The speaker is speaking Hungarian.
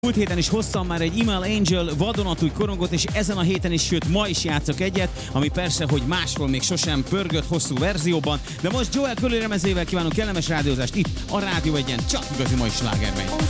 Múlt héten is hoztam már egy Email Angel vadonatúj korongot, és ezen a héten is, sőt ma is játszok egyet, ami persze, hogy máshol még sosem pörgött hosszú verzióban, de most Joel Curley remezével kívánunk kellemes rádiózást itt a Rádió Egyen, csak igazi mai slágermegy.